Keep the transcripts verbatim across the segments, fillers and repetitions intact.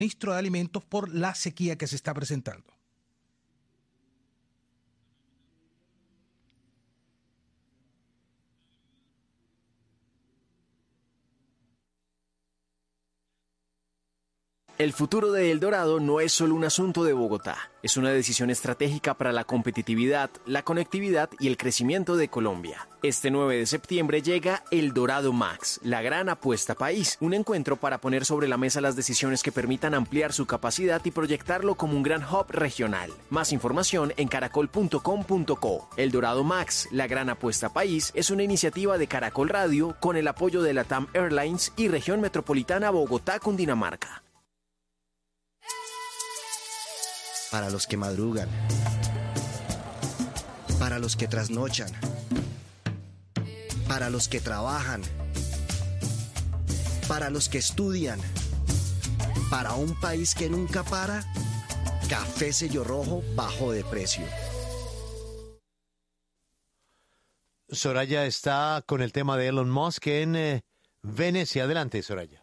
suministro de alimentos por la sequía que se está presentando. El futuro de El Dorado no es solo un asunto de Bogotá, es una decisión estratégica para la competitividad, la conectividad y el crecimiento de Colombia. Este nueve de septiembre llega El Dorado Max, la gran apuesta país, un encuentro para poner sobre la mesa las decisiones que permitan ampliar su capacidad y proyectarlo como un gran hub regional. Más información en caracol punto com punto co. El Dorado Max, la gran apuesta país, es una iniciativa de Caracol Radio con el apoyo de LATAM Airlines y Región Metropolitana Bogotá-Cundinamarca. Para los que madrugan, para los que trasnochan, para los que trabajan, para los que estudian, para un país que nunca para, Café Sello Rojo bajo de precio. Soraya está con el tema de Elon Musk en eh, Venecia. Adelante, Soraya.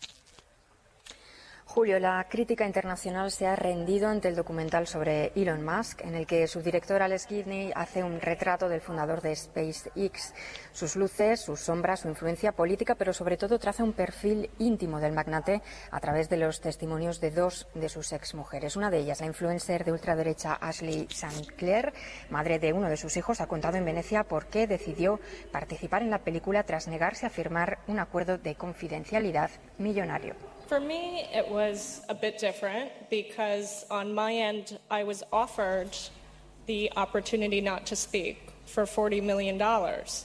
Julio, la crítica internacional se ha rendido ante el documental sobre Elon Musk, en el que su director Alex Gibney hace un retrato del fundador de SpaceX, sus luces, sus sombras, su influencia política, pero sobre todo traza un perfil íntimo del magnate a través de los testimonios de dos de sus exmujeres. Una de ellas, la influencer de ultraderecha Ashley Sinclair, madre de uno de sus hijos, ha contado en Venecia por qué decidió participar en la película tras negarse a firmar un acuerdo de confidencialidad millonario. For me, it was a bit different because on my end, I was offered the opportunity not to speak for forty million dollars.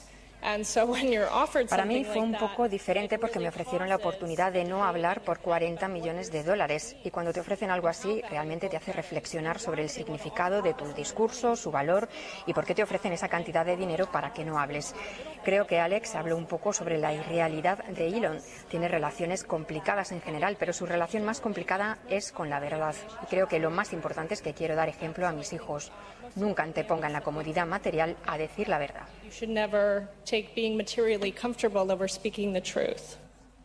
Para mí fue un poco diferente porque me ofrecieron la oportunidad de no hablar por cuarenta millones de dólares y cuando te ofrecen algo así realmente te hace reflexionar sobre el significado de tu discurso, su valor y por qué te ofrecen esa cantidad de dinero para que no hables. Creo que Alex habló un poco sobre la irrealidad de Elon. Tiene relaciones complicadas en general, pero su relación más complicada es con la verdad. Y creo que lo más importante es que quiero dar ejemplo a mis hijos. Nunca antepongan la comodidad material a decir la verdad. You should never take being materially comfortable over speaking the truth.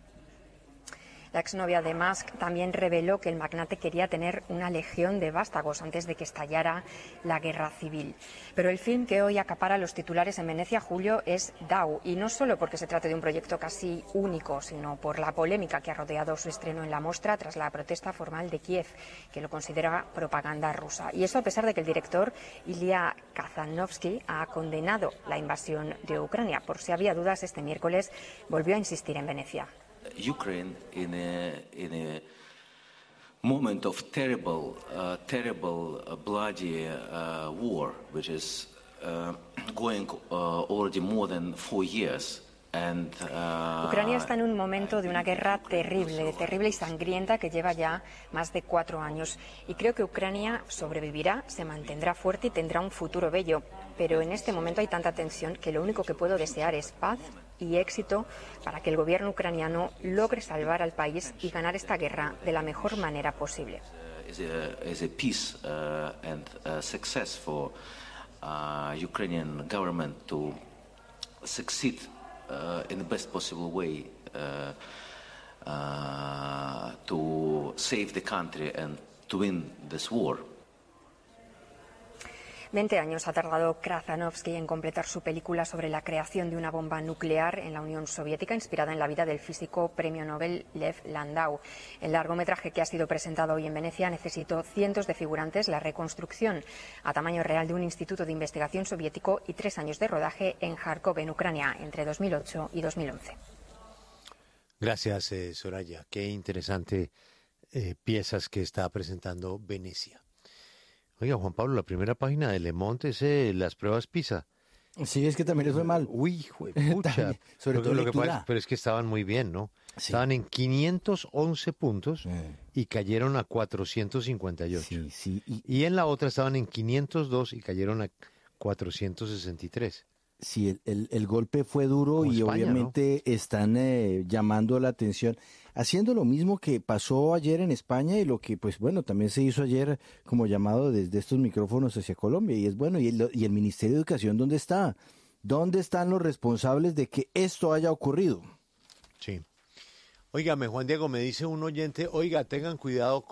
La exnovia de Musk también reveló que el magnate quería tener una legión de vástagos antes de que estallara la guerra civil. Pero el film que hoy acapara los titulares en Venecia, Julio, es Dau, y no solo porque se trate de un proyecto casi único, sino por la polémica que ha rodeado su estreno en la mostra tras la protesta formal de Kiev, que lo considera propaganda rusa. Y eso a pesar de que el director Ilya Kazanovsky ha condenado la invasión de Ucrania. Por si había dudas, este miércoles volvió a insistir en Venecia. Ukraine in a in a moment of terrible, uh, terrible, uh, bloody uh, war, which is uh, going uh, already more than four years. And, uh, Ucrania está en un momento de una guerra terrible, terrible y sangrienta que lleva ya más de cuatro años. Y creo que Ucrania sobrevivirá, se mantendrá fuerte y tendrá un futuro bello. Pero en este momento hay tanta tensión que lo único que puedo desear es paz y éxito para que el gobierno ucraniano logre salvar al país y ganar esta guerra de la mejor manera posible. Is a, is a peace uh, and uh, success for uh, Ukrainian government to succeed uh, in the best possible way uh, uh, to save the country and to win this war. Veinte años ha tardado Krasanovsky en completar su película sobre la creación de una bomba nuclear en la Unión Soviética, inspirada en la vida del físico premio Nobel Lev Landau. El largometraje que ha sido presentado hoy en Venecia necesitó cientos de figurantes, la reconstrucción a tamaño real de un instituto de investigación soviético y tres años de rodaje en Kharkov, en Ucrania, entre dos mil ocho y dos mil once. Gracias, eh, Soraya. Qué interesante eh, piezas que está presentando Venecia. Oiga, Juan Pablo, la primera página de Le Monde es eh, las pruebas PISA. Sí, es que también les fue mal. Uy, pucha. Sobre todo lo que lectura. pasa, pero es que estaban muy bien, ¿no? Sí. Estaban en quinientos once puntos Sí. y cayeron a cuatrocientos cincuenta y ocho. Sí, sí. Y, Y en la otra estaban en quinientos dos y cayeron a cuatrocientos sesenta y tres. sí, el, el, el golpe fue duro Como y España, obviamente están eh, llamando la atención, haciendo lo mismo que pasó ayer en España y lo que, pues bueno, también se hizo ayer como llamado desde estos micrófonos hacia Colombia. Y es bueno, ¿y el, y el Ministerio de Educación dónde está? ¿Dónde están los responsables de que esto haya ocurrido? Sí. Óigame, Juan Diego, me dice un oyente, oiga, tengan cuidado